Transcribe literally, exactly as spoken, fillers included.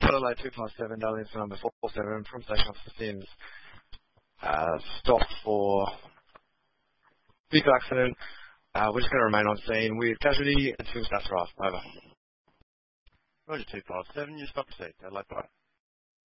Adelaide two five seven, Darlene for number four four seven from Station Officer Sims. Uh, stop for vehicle accident. Uh, we're just going to remain on scene with casualty until stats are off. Over. Roger two five seven, you stop proceed. Adelaide Fire.